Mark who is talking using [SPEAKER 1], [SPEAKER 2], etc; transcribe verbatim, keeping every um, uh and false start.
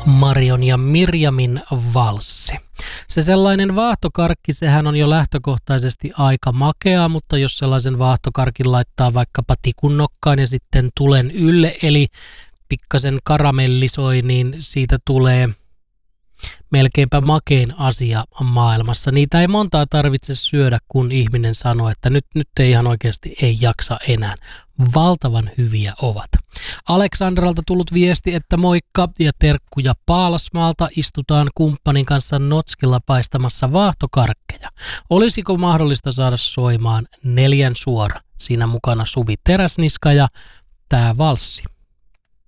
[SPEAKER 1] Marion ja Mirjamin valssi. Se sellainen vaahtokarkki, sehän on jo lähtökohtaisesti aika makea, mutta jos sellaisen vaahtokarkin laittaa vaikkapa tikun nokkaan ja sitten tulen ylle, eli pikkasen karamellisoi, niin siitä tulee melkeinpä makein asia maailmassa. Niitä ei montaa tarvitse syödä, kun ihminen sanoo, että nyt, nyt ei ihan oikeasti ei jaksa enää. Valtavan hyviä ovat. Aleksandralta tullut viesti, että moikka ja terkkuja Paalasmaalta, istutaan kumppanin kanssa notskilla paistamassa vaahtokarkkeja. Olisiko mahdollista saada soimaan neljän suora? Siinä mukana Suvi Teräsniska ja tää valssi.